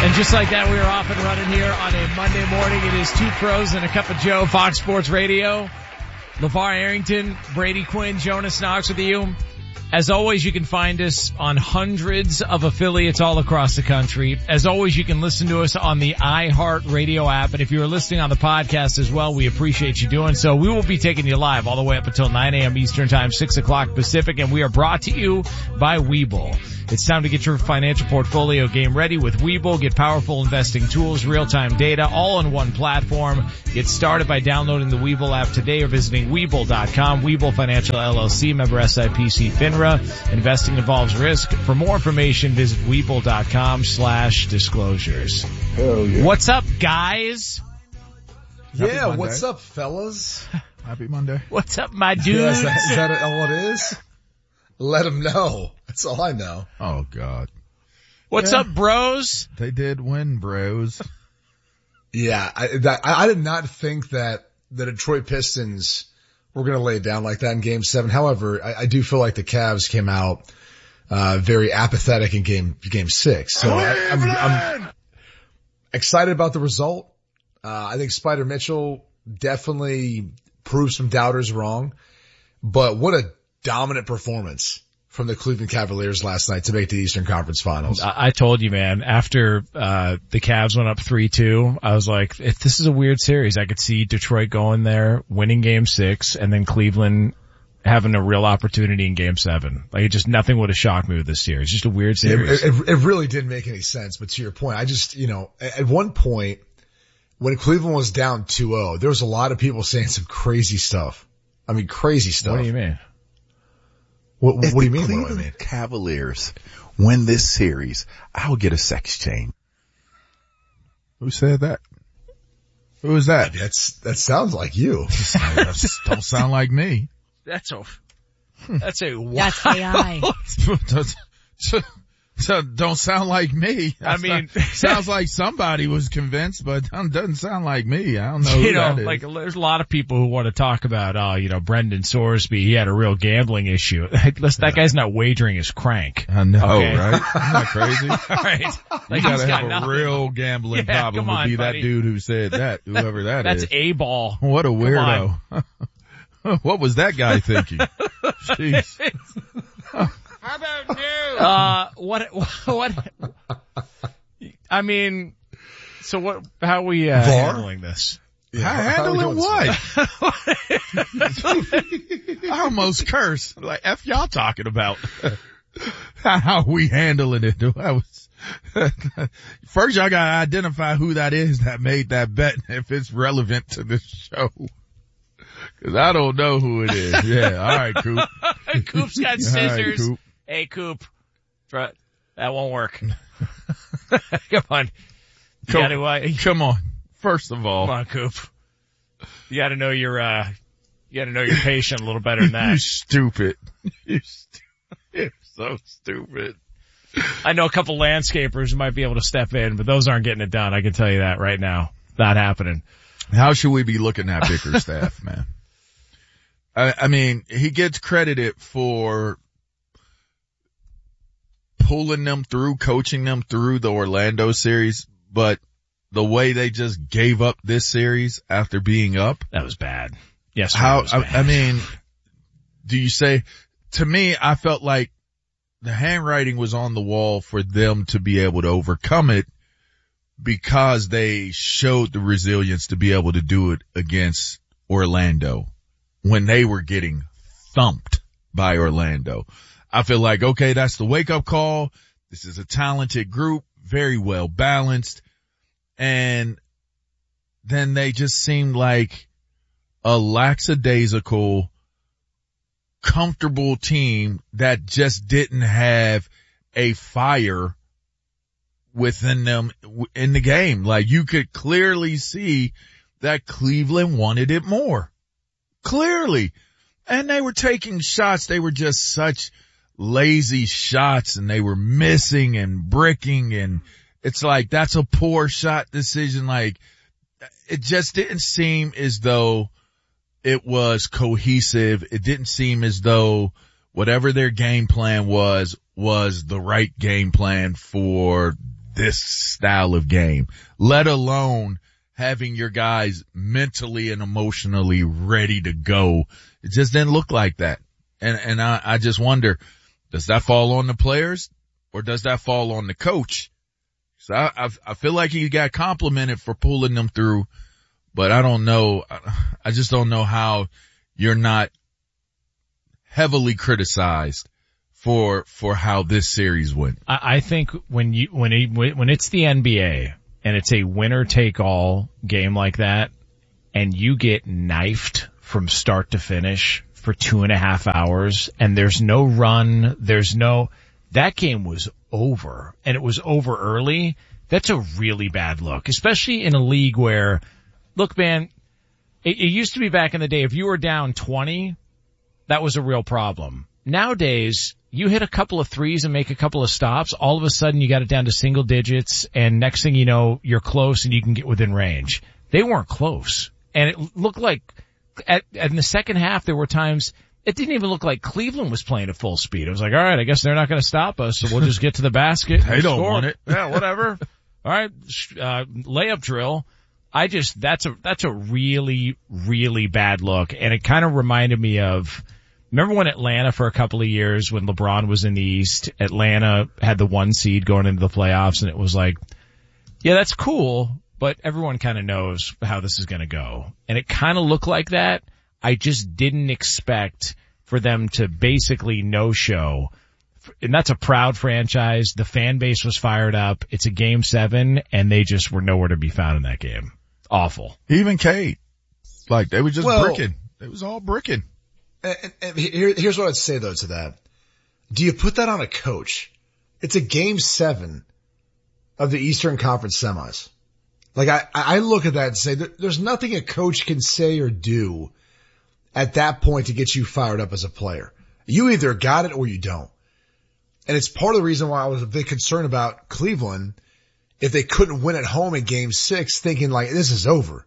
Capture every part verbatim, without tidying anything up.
And just like that, we are off and running here on a Monday morning. It is Two Pros and a Cup of Joe, Fox Sports Radio. LeVar Arrington, Brady Quinn, Jonas Knox with you. As always, you can find us on hundreds of affiliates all across the country. As always, you can listen to us on the iHeartRadio app. And if you're listening on the podcast as well, we appreciate you doing so. We will be taking you live all the way up until nine a.m. Eastern Time, six o'clock Pacific. And we are brought to you by Webull. It's time to get your financial portfolio game ready with Webull. Get powerful investing tools, real-time data, all on one platform. Get started by downloading the Webull app today or visiting Webull dot com. Webull Financial L L C, member S I P C FINRA. Investing involves risk. For more information, visit Webull dot com slash disclosures. Hell yeah. What's up, guys? Yeah, what's up, fellas? Happy Monday. What's up, my dudes? Yeah, is that, is that all it is? Let them know. That's all I know. Oh, God. What's yeah. up, bros? They did win, bros. Yeah, I, that, I, I did not think that the Detroit Pistons were going to lay it down like that in Game seven. However, I, I do feel like the Cavs came out uh very apathetic in Game Game six. So I, I'm, I'm excited about the result. Uh I think Spider Mitchell definitely proved some doubters wrong. But what a dominant performance from the Cleveland Cavaliers last night to make the Eastern Conference Finals. I, I told you, man, after uh the Cavs went up three two, I was like, if this is a weird series, I could see Detroit going there, winning Game six, and then Cleveland having a real opportunity in Game seven. Like, it just, nothing would have shocked me with this series. Just a weird series. It, it, it really didn't make any sense. But to your point, I just, you know, at one point, when Cleveland was down two oh, there was a lot of people saying some crazy stuff. I mean, crazy stuff. What do you mean? What, what If do you the mean? Cleveland What do I mean? Cavaliers win this series, I'll get a sex change. Who said that? Who was that? That's, that sounds like you. That don't sound like me. That's a, that's a, That's A I. So don't sound like me. I That's mean, not, sounds like somebody was convinced, but doesn't sound like me. I don't know who you know, that is. like there's a lot of people who want to talk about, oh, you know, Brendan Sorsby, he had a real gambling issue. Listen, that guy's not wagering his crank. I know, okay? right? Isn't that crazy? Right. You Like, gotta he's have got a nothing. real gambling Yeah, problem come to on, be buddy. that dude who said that, whoever that That's is. A-ball. What a Come weirdo. What was that guy thinking? Jeez. How about you? Uh, what, what, I mean, so what, how are we, uh, V A R? handling this? Yeah, I how are we handling doing what? I almost cursed. Like, F y'all talking about. How we handling it? I was, first y'all gotta identify who that is that made that bet, if it's relevant to this show. Cause I don't know who it is. Yeah, alright, Coop. Coop's got All right, scissors. Coop. Hey, Coop. Try, that won't work. Come on. You Come, gotta, uh, come on. First of all. come on, Coop. You gotta know your, uh, you gotta know your patient a little better than You that. stupid. You stupid. You're so stupid. I know a couple landscapers who might be able to step in, but those aren't getting it done. I can tell you that right now. Not happening. How should we be looking at Bickerstaff, man? I, I mean, he gets credited for pulling them through, coaching them through the Orlando series, but the way they just gave up this series after being up. That was bad. Yes. How, was I, bad. I mean, do you say, to me, I felt like the handwriting was on the wall for them to be able to overcome it because they showed the resilience to be able to do it against Orlando when they were getting thumped by Orlando. I feel like, okay, that's the wake up call. This is a talented group, very well balanced. And then they just seemed like a lackadaisical, comfortable team that just didn't have a fire within them in the game. Like, you could clearly see that Cleveland wanted it more. Clearly. And they were taking shots. They were just such lazy shots, and they were missing and bricking, and it's like, that's a poor shot decision. Like, it just didn't seem as though it was cohesive. It didn't seem as though whatever their game plan was, was the right game plan for this style of game, let alone having your guys mentally and emotionally ready to go. It just didn't look like that. And, and I, I just wonder, does that fall on the players or does that fall on the coach? So I, I, I feel like he got complimented for pulling them through, but I don't know. I just don't know how you're not heavily criticized for, for how this series went. I, I think when you, when it, when it's the N B A and it's a winner take all game like that and you get knifed from start to finish for two and a half hours and there's no run, there's no, that game was over and it was over early. That's a really bad look, especially in a league where, look man, it, it used to be back in the day, if you were down twenty, that was a real problem. Nowadays, you hit a couple of threes and make a couple of stops, all of a sudden you got it down to single digits and next thing you know, you're close and you can get within range. They weren't close. And it looked like at, at in the second half there were times it didn't even look like Cleveland was playing at full speed. It was like, all right, I guess they're not going to stop us, so we'll just get to the basket. They don't score. want it. Yeah, whatever. All right, uh, layup drill. I just, that's a, that's a really, really bad look. And it kind of reminded me of, remember when Atlanta for a couple of years when LeBron was in the East, Atlanta had the one seed going into the playoffs and it was like, yeah, that's cool, but everyone kind of knows how this is going to go. And it kind of looked like that. I just didn't expect for them to basically no-show. And that's a proud franchise. The fan base was fired up. It's a game seven, and they just were nowhere to be found in that game. Awful. Even Cade. Like, they were just well, bricking. It was all bricking. And, and here, here's what I'd say, though, to that. Do you put that on a coach? It's a game seven of the Eastern Conference semis. Like, I, I look at that and say, there's nothing a coach can say or do at that point to get you fired up as a player. You either got it or you don't. And it's part of the reason why I was a bit concerned about Cleveland if they couldn't win at home in game six, thinking like, this is over.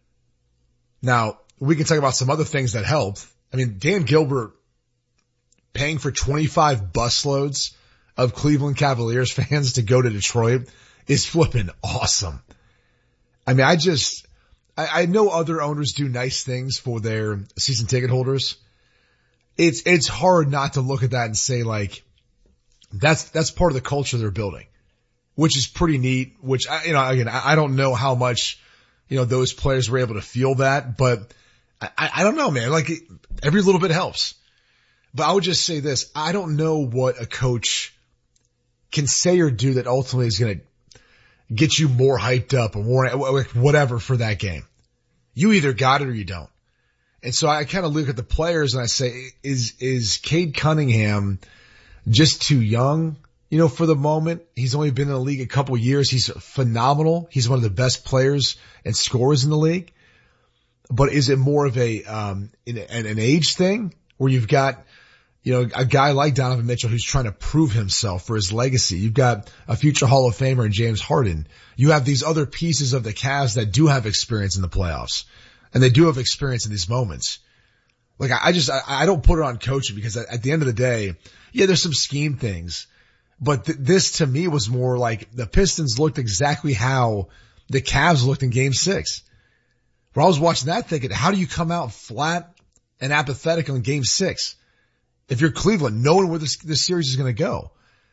Now, we can talk about some other things that helped. I mean, Dan Gilbert paying for twenty-five busloads of Cleveland Cavaliers fans to go to Detroit is flipping awesome. I mean, I just, I, I know other owners do nice things for their season ticket holders. It's, it's hard not to look at that and say like, that's, that's part of the culture they're building, which is pretty neat, which I, you know, again, I, I don't know how much, you know, those players were able to feel that, but I, I don't know, man, like every little bit helps. But I would just say this, I don't know what a coach can say or do that ultimately is going to get you more hyped up or more, whatever for that game. You either got it or you don't. And so I kind of look at the players and I say, is, is Cade Cunningham just too young, you know, for the moment? He's only been in the league a couple of years. He's phenomenal. He's one of the best players and scorers in the league. But is it more of a, um, an, an age thing where you've got, you know, a guy like Donovan Mitchell who's trying to prove himself for his legacy? You've got a future Hall of Famer in James Harden. You have these other pieces of the Cavs that do have experience in the playoffs, and they do have experience in these moments. Like I, I just, I, I don't put it on coaching because at, at the end of the day, yeah, there's some scheme things, but th- this to me was more like the Pistons looked exactly how the Cavs looked in game six. Where I was watching that thinking, how do you come out flat and apathetic on game six? If you're Cleveland, knowing where this, this series is going to go.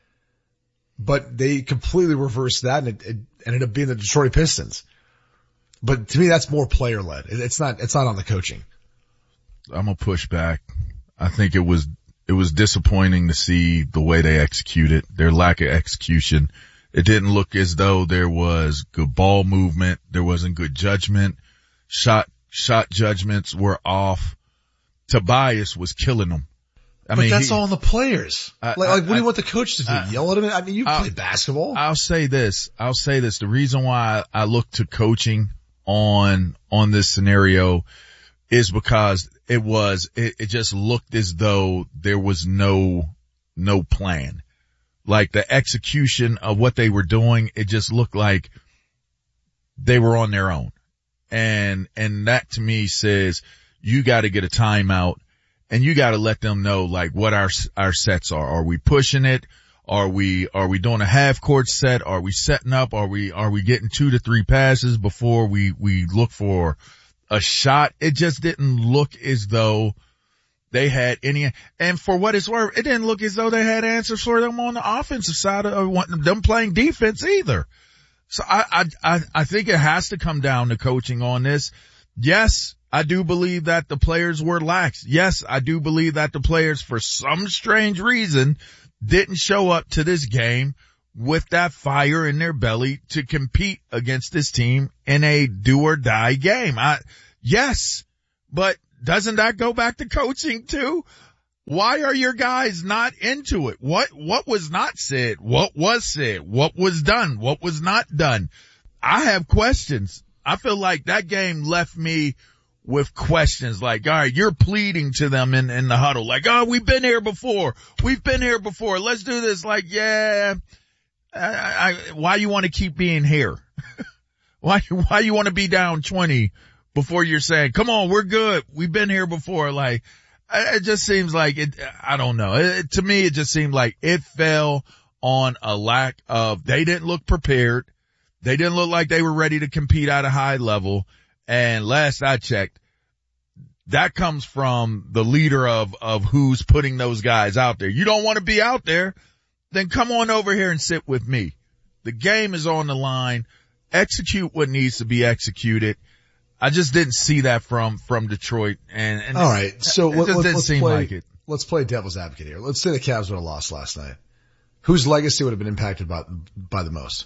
But they completely reversed that and it, it ended up being the Detroit Pistons. But to me, that's more player led. It's not, it's not on the coaching. I'm gonna push back. I think it was, it was disappointing to see the way they executed, their lack of execution. It didn't look as though there was good ball movement. There wasn't good judgment. Shot, shot judgments were off. Tobias was killing them. I but mean, that's he, all on the players. I, like, like, what I, do you want the coach to do? I, Yell at him? I mean, you I'll, play basketball. I'll say this. I'll say this. The reason why I look to coaching on, on this scenario is because it was, it, it just looked as though there was no, no plan. Like the execution of what they were doing, it just looked like they were on their own. And, and that to me says you got to get a timeout and you got to let them know like what our, our sets are. Are we pushing it? Are we, are we doing a half court set? Are we setting up? Are we, are we getting two to three passes before we, we look for a shot? It just didn't look as though they had any, and for what it's worth, it didn't look as though they had answers for them on the offensive side of them playing defense either. So I, I, I think it has to come down to coaching on this. Yes, I do believe that the players were lax. Yes, I do believe that the players, for some strange reason, didn't show up to this game with that fire in their belly to compete against this team in a do or die game. I, yes, but doesn't that go back to coaching too? Why are your guys not into it? What, what was not said? What was said? What was done? What was not done? I have questions. I feel like that game left me with questions like, all right, you're pleading to them in, in the huddle. Like, oh, we've been here before. We've been here before. Let's do this. Like, yeah, I, I, why you want to keep being here? why, why you want to be down twenty before you're saying, come on, we're good. We've been here before. Like, it just seems like it, I don't know. It, to me, it just seemed like it fell on a lack of, they didn't look prepared. They didn't look like they were ready to compete at a high level. And last I checked, that comes from the leader of, of who's putting those guys out there. You don't want to be out there? Then come on over here and sit with me. The game is on the line. Execute what needs to be executed. I just didn't see that from, from Detroit. And, and all right. So it let, just let, didn't let's seem play, like it. Let's play devil's advocate here. Let's say the Cavs would have lost last night. Whose legacy would have been impacted by, by the most?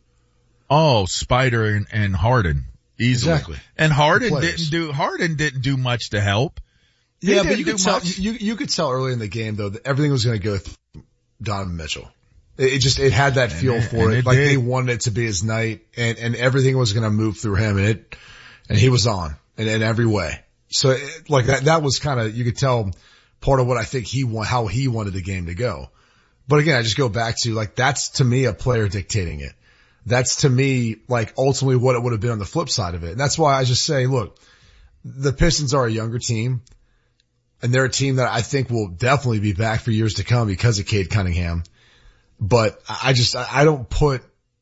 Oh, Spider and, and Harden. Easily. Exactly. And Harden didn't do, Harden didn't do much to help. He yeah, but you could tell, much. you, you could tell early in the game though that everything was going to go through Donovan Mitchell. It, it just, it had that and feel it, for it. it Like did. they wanted it to be his night and, and everything was going to move through him and it, and he was on in, in every way. So it, like that, that was kind of, you could tell part of what I think he want, how he wanted the game to go. But again, I just go back to like, that's to me a player dictating it. That's to me like ultimately what it would have been on the flip side of it. And that's why I just say, look, the Pistons are a younger team and they're a team that I think will definitely be back for years to come because of Cade Cunningham. But I just, I don't put,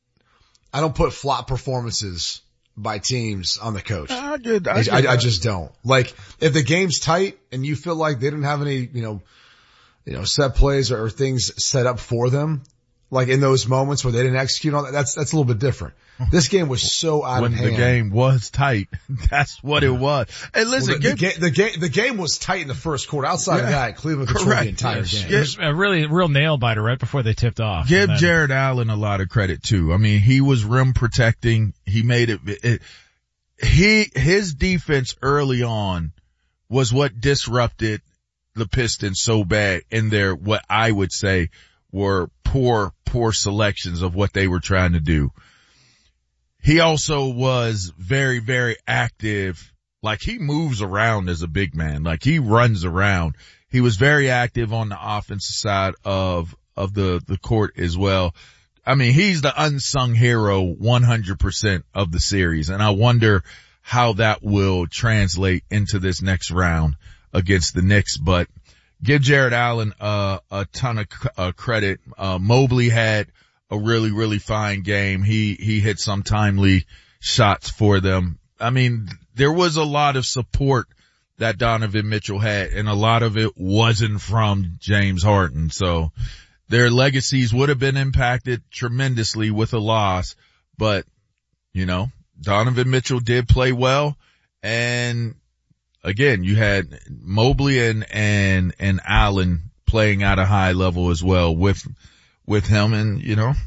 I don't put flop performances by teams on the coach. I, did, I, I, did, I, I just don't. Like if the game's tight and you feel like they didn't have any, you know, you know, set plays or, or things set up for them, like in those moments where they didn't execute on that, that's, that's a little bit different. This game was so out when of hand. the game was tight. That's what it was. And listen, well, the, give, the, ga- the game, the game was tight in the first quarter. Outside yeah, of that, Cleveland controlled correct. the entire Yes. game. Give, It was a really real nail biter right before they tipped off. give then, Jared Allen a lot of credit too. I mean, he was rim protecting. He made it, it, he, his defense early on was what disrupted the Pistons so bad in their, what I would say were poor, poor selections of what they were trying to do. He also was very, very active. Like he moves around as a big man. Like he runs around. He was very active on the offensive side of, of the, the court as well. I mean, he's the unsung hero one hundred percent of the series. And I wonder how that will translate into this next round against the Knicks. But give Jared Allen uh, a ton of uh, credit. Uh, Mobley had a really, really fine game. He, he hit some timely shots for them. I mean, there was a lot of support that Donovan Mitchell had, and a lot of it wasn't from James Harden. So their legacies would have been impacted tremendously with a loss. But, you know, Donovan Mitchell did play well. And again, you had Mobley and, and, and Allen playing at a high level as well with, with him. And, you know,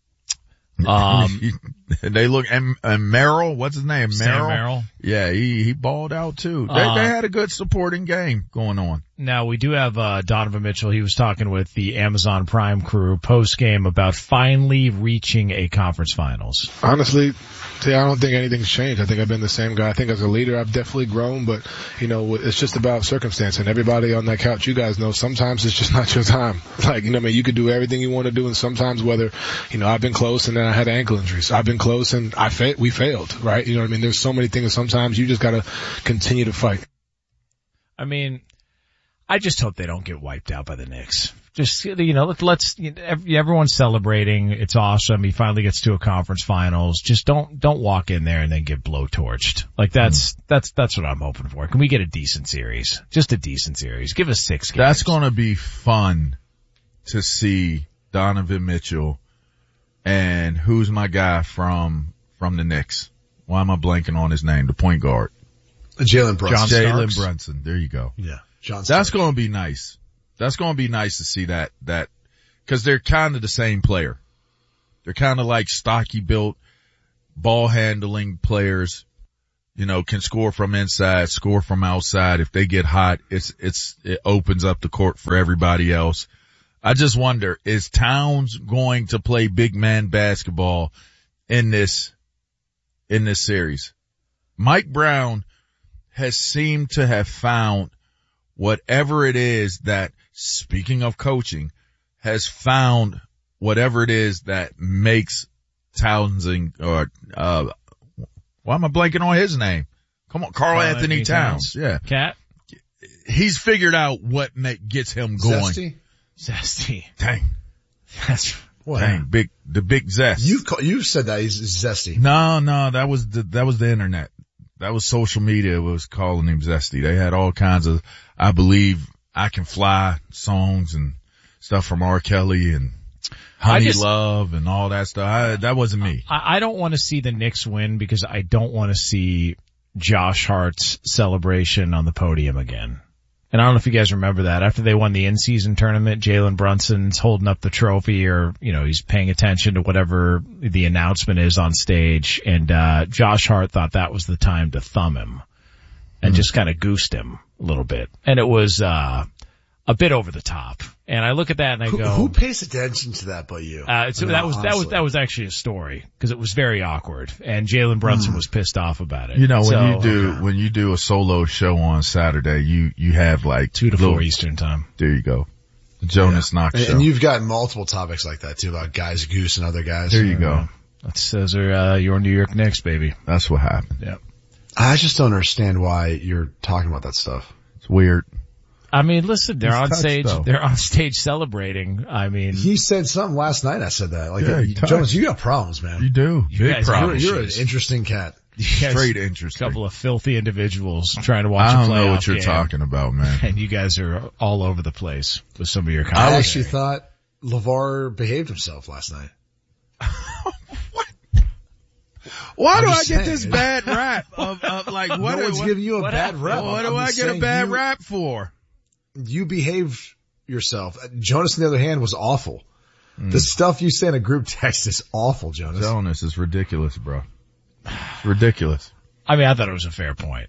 um, they look, and, and Merrill, what's his name? Sam Merrill. Merrill. Yeah, he, he balled out too. They, Uh, they had a good supporting game going on. Now we do have, uh, Donovan Mitchell. He was talking with the Amazon Prime crew post game about finally reaching a conference finals. Honestly, see, I don't think anything's changed. I think I've been the same guy. I think as a leader, I've definitely grown, but you know, it's just about circumstance. And everybody on that couch, you guys know, sometimes it's just not your time. Like, you know, I mean, you could do everything you want to do, and sometimes whether, you know, I've been close and then I had ankle injuries. I've been close and I fa- we failed, right? You know what I mean? There's so many things. Sometimes you just got to continue to fight. I mean, I just hope they don't get wiped out by the Knicks. Just, you know, let's, you know, everyone's celebrating. It's awesome. He finally gets to a conference finals. Just don't, don't walk in there and then get blowtorched. Like that's, mm. that's, that's what I'm hoping for. Can we get a decent series? Just a decent series. Give us six games. That's going to be fun to see Donovan Mitchell and who's my guy from, from the Knicks. Why am I blanking on his name? The point guard. Jalen Brunson. Jalen Brunson. There you go. Yeah. John That's going to be nice. That's going to be nice to see that, that, cause they're kind of the same player. They're kind of like stocky built, ball handling players, you know, can score from inside, score from outside. If they get hot, it's, it's, it opens up the court for everybody else. I just wonder, is Towns going to play big man basketball in this, in this series? Mike Brown has seemed to have found whatever it is that, speaking of coaching, has found whatever it is that makes Townsend, or, uh, why am I blanking on his name? Come on, Karl Anthony, Anthony Towns. Towns. Yeah. Cat. He's figured out what make, gets him going. Zesty? Zesty. Dang. That's, what? Dang, big, the big zest. You've, call, you've said that he's zesty. No, no, that was the, that was the internet. That was social media was calling him zesty. They had all kinds of, I believe, I Can Fly songs and stuff from R. Kelly and Honey just, Love and all that stuff. I, that wasn't me. I, I don't want to see the Knicks win because I don't want to see Josh Hart's celebration on the podium again. And I don't know if you guys remember that. After they won the in-season tournament, Jalen Brunson's holding up the trophy, or, you know, he's paying attention to whatever the announcement is on stage. And, uh, Josh Hart thought that was the time to thumb him and mm. just kind of goosed him a little bit. And it was, uh, a bit over the top. And I look at that and I who, go, who pays attention to that but you? Uh, so I mean, that was, honestly. that was, that was actually a story because it was very awkward and Jalen Brunson mm. was pissed off about it. You know, when so, you do, okay. when you do a solo show on Saturday, you, you have like two to little, four Eastern time. There you go. The Jonas yeah. Knox and, show. And you've got multiple topics like that too about guys goose and other guys. There you go. That's, those are, uh, your New York Knicks, baby. That's what happened. Yep. I just don't understand why you're talking about that stuff. It's weird. I mean, listen, they're He's on touched, stage, though. they're on stage celebrating. I mean. He said something last night. I said that. Like, yeah, you, Jonas, you got problems, man. You do. You Big guys, problems. You're, you're an interesting cat. Straight interesting. A couple of filthy individuals trying to watch a playoff I don't know what you're game, talking about, man. And you guys are all over the place with some of your comments. I actually thought LeVar behaved himself last night. What? Why I'm do I just get saying, this man. bad rap of, of like, what, no one's what, giving you a what bad happened? rap. what I'm do I just get a saying bad you, rap for? You behaved yourself. Jonas, on the other hand, was awful. Mm. The stuff you say in a group text is awful, Jonas. Jonas is ridiculous, bro. It's ridiculous. I mean, I thought it was a fair point.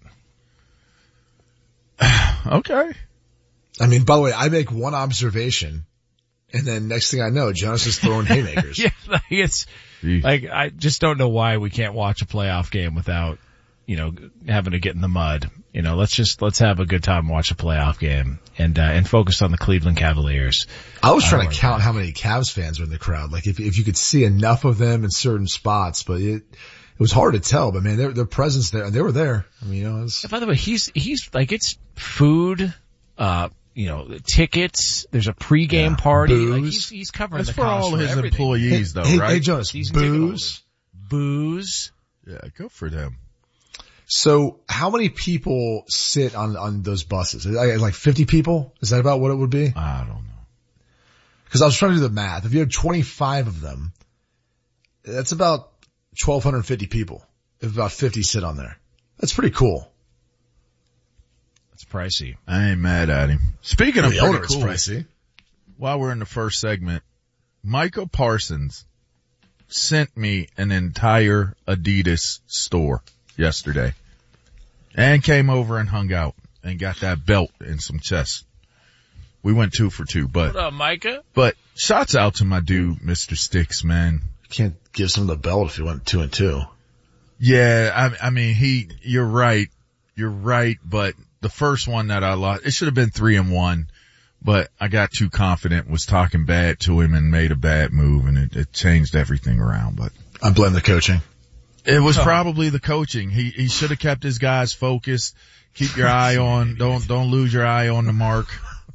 Okay. I mean, by the way, I make one observation, and then next thing I know, Jonas is throwing haymakers. Yeah, like it's Jeez. like I just don't know why we can't watch a playoff game without, you know, having to get in the mud. You know, let's just, let's have a good time and watch a playoff game and, uh, and focus on the Cleveland Cavaliers. I was trying to count how many Cavs fans were in the crowd. Like if, if you could see enough of them in certain spots, but it, it was hard to tell, but man, their, their presence there, they were there. I mean, you know, it was, By the way, he's, he's like, it's food, uh, you know, tickets. There's a pregame Yeah. party. Booze. Like he's, he's covering That's the for cost all for his everything. employees though, hey, right? hey Jonas, Season ticket booze. Booze. Yeah, go for them. So how many people sit on, on those buses? Like fifty people? Is that about what it would be? I don't know. Cause I was trying to do the math. If you had twenty-five of them, that's about twelve fifty people. If about fifty sit on there. That's pretty cool. That's pricey. I ain't mad at him. Speaking of The pretty owner is cool, pricey. while we're in the first segment, Micah Parsons sent me an entire Adidas store yesterday and came over and hung out and got that belt and some chests. We went two for two, but, What up, Micah? but shouts out to my dude, Mister Sticks, man. You can't give someone the belt if you went two and two. Yeah, I, I mean, he, you're right. You're right, but the first one that I lost, it should have been three and one, but I got too confident, was talking bad to him and made a bad move and it, it changed everything around, but. I blame the coaching. It was probably the coaching. He, he should have kept his guys focused. Keep your eye on, don't, don't lose your eye on the mark.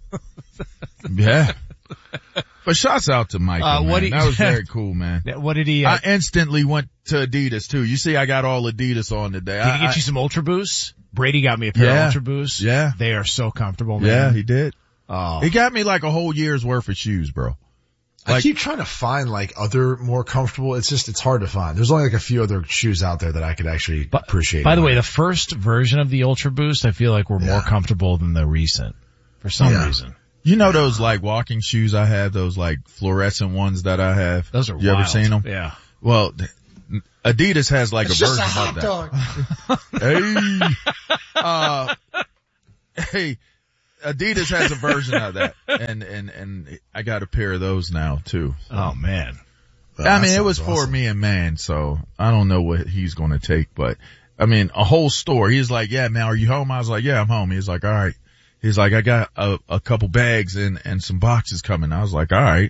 Yeah. But shouts out to Michael, Uh, what man. he- That was very cool, man. What did he, uh, I instantly went to Adidas too. You see I got all Adidas on today. did he I, get I, you some Ultra Boosts? Brady got me a pair Yeah. of Ultra Boosts. Yeah. They are so comfortable, man. Yeah, he did. Oh. He got me like a whole year's worth of shoes, bro. I Like- keep trying to find like other more comfortable. It's just, it's hard to find. There's only like a few other shoes out there that I could actually But- appreciate. By the way, the first version of the Ultra Boost, I feel like were more Yeah. comfortable than the recent for some Yeah. reason. You know those like walking shoes I have, those like fluorescent ones that I have? Those are You wild. ever seen them? Yeah. Well, Adidas has like it's a just version a hot of that. dog. Hey, uh, hey, Adidas has a version of that, and and and I got a pair of those now too. Oh man. I mean, it was sounds for awesome. me and man, so I don't know what he's going to take, but I mean, a whole store. He's like, yeah, man, are you home? I was like, yeah, I'm home. He's like, all right. He's like, I got a, a couple bags and, and some boxes coming. I was like, all right.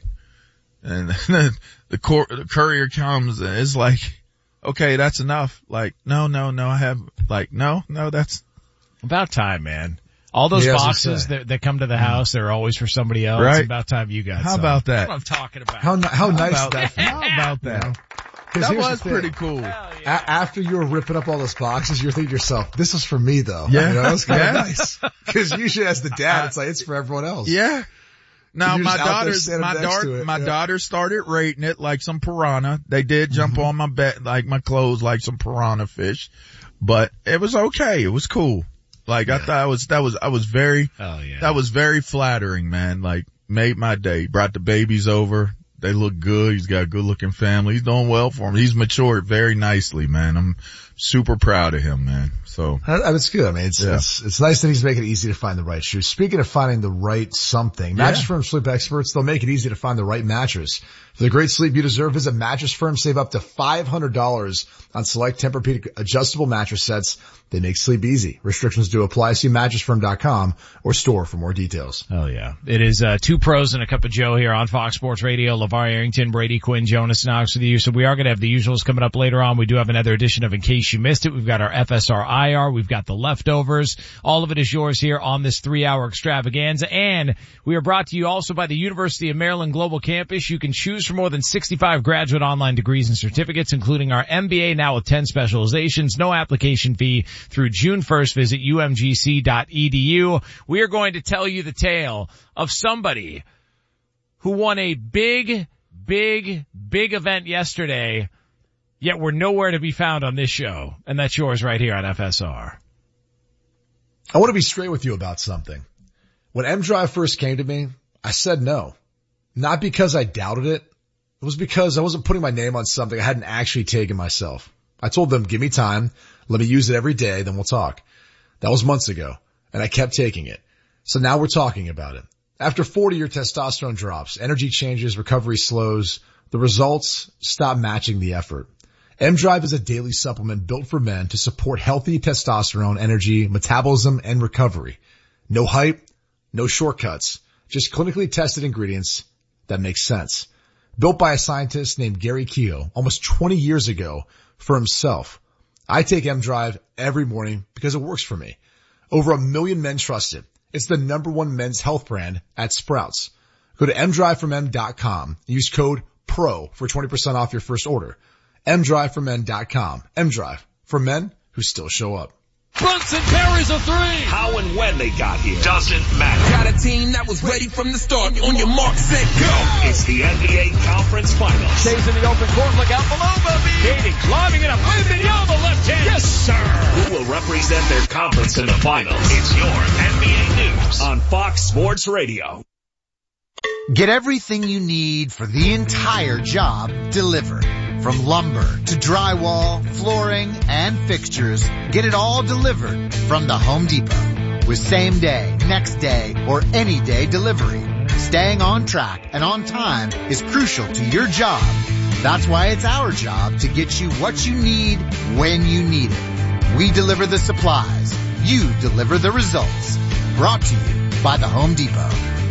And then the, cor- the courier comes and it's like, okay, that's enough. Like, no, no, no, I have like, no, no, that's, About time, man. All those Yeah, I was gonna boxes say. that, that come to the house, they're always for somebody else. Right. It's about time you got how some. about That's that? what I'm talking about. How, ni- how nice about, is that? how about that? 'Cause That here's the was thing. pretty cool. A- after you were ripping up all those boxes, you're thinking to yourself, this was for me though. Yeah. You know, it's kind of Yeah. nice. Cause usually as the dad, it's like, it's for everyone else. Yeah. Now You're my just out there daughters, standing my next to daughter, it, my yeah. daughter started rating it like some piranha. They did jump Mm-hmm. on my bed, like my clothes, like some piranha fish, but it was okay. It was cool. Like I thought it was, that was, I was very, Oh yeah. that was very flattering, man. Like made my day. Brought the babies over. They look good. He's got a good looking family. He's doing well for him. He's matured very nicely, man. I'm super proud of him, man. So Uh, It's good. I mean, it's, Yeah. it's, it's nice that he's making it easy to find the right shoe. Speaking of finding the right something, Mattress Yeah. Firm sleep experts, they'll make it easy to find the right mattress. For the great sleep you deserve, visit Mattress Firm, save up to five hundred dollars on select Tempur-Pedic adjustable mattress sets. They make sleep easy. Restrictions do apply. See mattress firm dot com or store for more details. Oh yeah. It is, uh, two pros and a cup of Joe here on Fox Sports Radio. LeVar Arrington, Brady Quinn, Jonas Knox with you. So we are going to have the usuals coming up later on. We do have another edition of In Case You Missed It. We've got our F S R I R. We've got the leftovers. All of it is yours here on this three hour extravaganza. And we are brought to you also by the University of Maryland Global Campus. You can choose from more than sixty-five graduate online degrees and certificates, including our M B A now with ten specializations. No application fee through June first. Visit U M G C dot E D U. We are going to tell you the tale of somebody who won a big, big, big event yesterday, yet we're nowhere to be found on this show. And that's yours right here on F S R. I want to be straight with you about something. When M-Drive first came to me, I said no. Not because I doubted it. It was because I wasn't putting my name on something I hadn't actually taken myself. I told them, give me time. Let me use it every day. Then we'll talk. That was months ago and I kept taking it. So now we're talking about it. After forty, your testosterone drops, energy changes, recovery slows. The results stop matching the effort. M-Drive is a daily supplement built for men to support healthy testosterone, energy, metabolism, and recovery. No hype, no shortcuts, just clinically tested ingredients that make sense. Built by a scientist named Gary Keogh almost twenty years ago for himself. I take M-Drive every morning because it works for me. Over a million men trust it. It's the number one men's health brand at Sprouts. Go to m drive for men dot com. Use code PRO for twenty percent off your first order. m drive for men dot com. M-Drive for men who still show up. Brunson parries a three. How and when they got here doesn't matter. Got a team that was ready from the start. On your mark, set, go. It's the N B A Conference Finals. Stays in the open court. Look out below, Bubby. Katie lobbing it up. With the left hand. Yes, sir. Who will represent their conference in the finals? It's your N B A News on Fox Sports Radio. Get everything you need for the entire job delivered. From lumber to drywall, flooring, and fixtures, get it all delivered from the Home Depot. With same day, next day, or any day delivery. Staying on track and on time is crucial to your job. That's why it's our job to get you what you need when you need it. We deliver the supplies. You deliver the results. Brought to you by the Home Depot.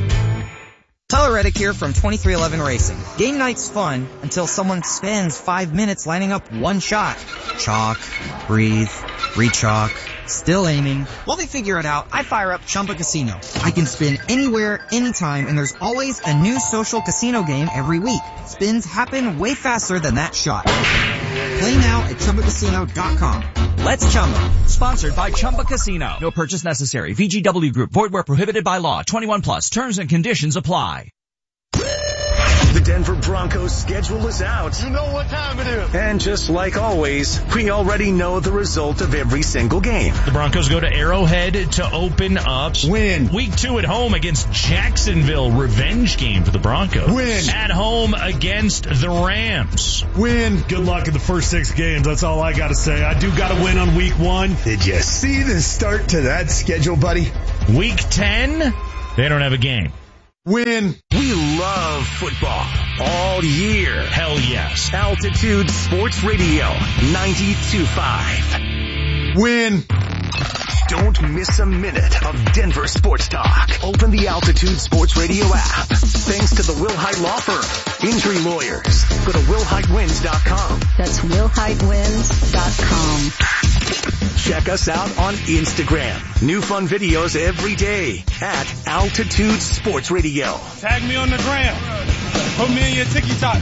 Tyler Reddick here from twenty-three eleven Racing. Game night's fun until someone spends five minutes lining up one shot. Chalk, breathe, rechalk, Still aiming. While they figure it out, I fire up Chumba Casino. I can spin anywhere, anytime, and there's always a new social casino game every week. Spins happen way faster than that shot. Play now at Chumba Casino dot com. Let's Chumba. Sponsored by Chumba Casino. No purchase necessary. V G W Group. Void where prohibited by law. twenty-one plus. Terms and conditions apply. The Denver Broncos schedule is out. You know what time it is. And just like always, we already know the result of every single game. The Broncos go to Arrowhead to open up. Win. Week two at home against Jacksonville. Revenge game for the Broncos. Win. At home against the Rams. Win. Good luck in the first six games. That's all I got to say. I do got to win on week one. Did you see the start to that schedule, buddy? Week ten, they don't have a game. Win. We love football all year. Hell yes. Altitude Sports Radio ninety-two point five. Win. Don't miss a minute of Denver sports talk. Open the Altitude Sports Radio app. Thanks to the Wilhite Law Firm. Injury lawyers. Go to will hite wins dot com. That's will hite wins dot com. Check us out on Instagram. New fun videos every day at Altitude Sports Radio. Tag me on the gram. Put me in your TikTok.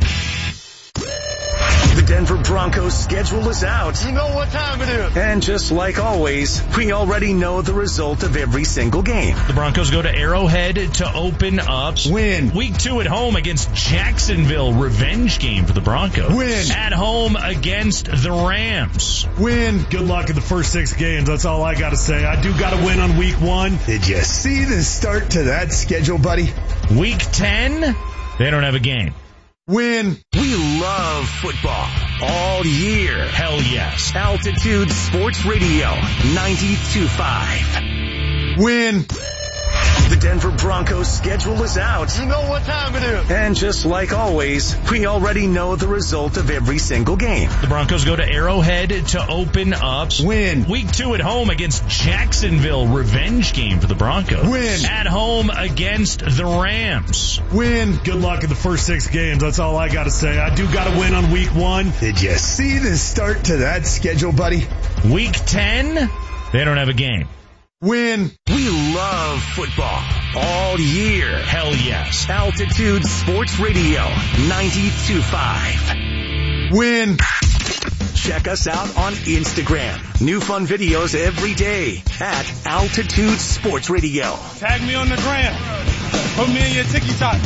The Denver Broncos schedule is out. You know what time it is. And just like always, we already know the result of every single game. The Broncos go to Arrowhead to open up. Win. Week two at home against Jacksonville. Revenge game for the Broncos. Win. At home against the Rams. Win. Good luck in the first six games. That's all I got to say. I do got to win on week one. Did you see the start to that schedule, buddy? Week ten, they don't have a game. Win. We love football all year. Hell yes. Altitude Sports Radio ninety-two point five. Win. The Denver Broncos schedule is out. You know what time it is. And just like always, we already know the result of every single game. The Broncos go to Arrowhead to open up. Win. Week two at home against Jacksonville. Revenge game for the Broncos. Win. At home against the Rams. Win. Good luck in the first six games. That's all I got to say. I do got to win on week one. Did you see the start to that schedule, buddy? Week ten, they don't have a game. Win. We love football all year. Hell yes. Altitude Sports Radio ninety-two point five. Win. Check us out on Instagram. New fun videos every day at Altitude Sports Radio. Tag me on the gram. Put me in your TikTok.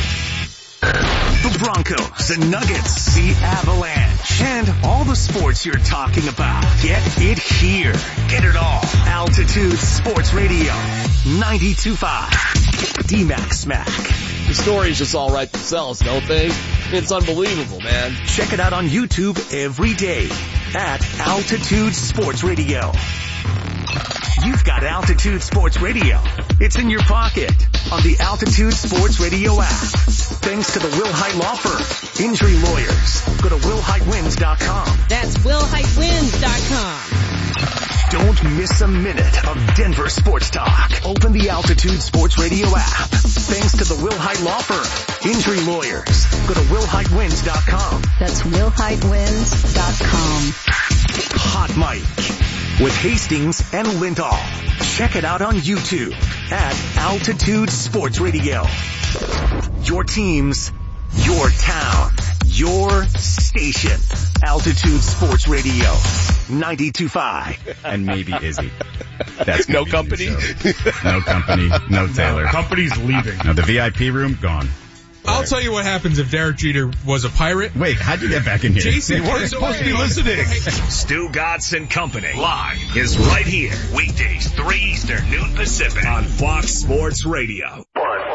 The Broncos, the Nuggets, the Avalanche, and all the sports you're talking about. Get it here. Get it all. Altitude Sports Radio ninety-two point five. D-Mac Smack. The stories just all write themselves, don't they? It's unbelievable, man. Check it out on YouTube every day at Altitude Sports Radio. You've got Altitude Sports Radio. It's in your pocket on the Altitude Sports Radio app. Thanks to the Wilhite Law Firm. Injury lawyers. Go to will hite wins dot com. That's will hite wins dot com. Don't miss a minute of Denver sports talk. Open the Altitude Sports Radio app. Thanks to the Wilhite Law Firm. Injury lawyers. Go to will hite wins dot com. That's will hite wins dot com. Hot Mic with Hastings and Lindahl. Check it out on YouTube at Altitude Sports Radio. Your teams, your town, your station. Altitude Sports Radio ninety-two point five. And maybe Izzy. That's no company. No company. No Taylor. No, company's leaving. No, the V I P room gone. I'll tell you what happens if Derek Jeter was a pirate. Wait, how'd you get back in here? J C, we're supposed to be listening. Stu Gatz and Company live is right here. Weekdays, three Eastern, noon Pacific on Fox Sports Radio.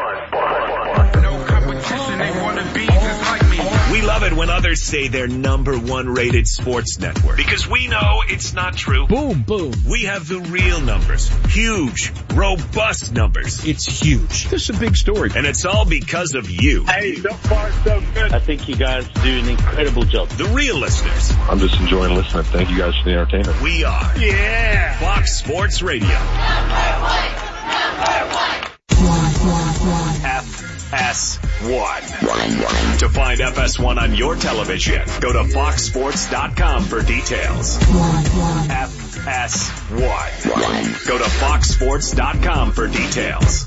No competition, they want to be just like me. We love it when others say they're number one rated sports network because we know it's not true. Boom, boom. We have the real numbers. Huge, robust numbers. It's huge. This is a big story. And it's all because of you. Hey, so far so good. I think you guys do an incredible job. The real listeners. I'm just enjoying listening. Thank you guys for the entertainment. We are. Yeah. Fox Sports Radio. Number one. Number one. F S one. To find F S one on your television, go to fox sports dot com for details. F S one. Go to fox sports dot com for details.